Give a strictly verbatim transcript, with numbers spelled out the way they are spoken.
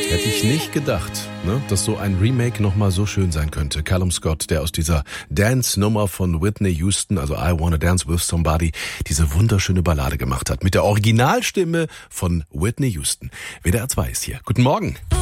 Hätte ich nicht gedacht, ne, dass so ein Remake nochmal so schön sein könnte. Callum Scott, der aus dieser Dance-Nummer von Whitney Houston, also I Wanna Dance With Somebody, diese wunderschöne Ballade gemacht hat. Mit der Originalstimme von Whitney Houston. W D R zwei ist hier. Guten Morgen.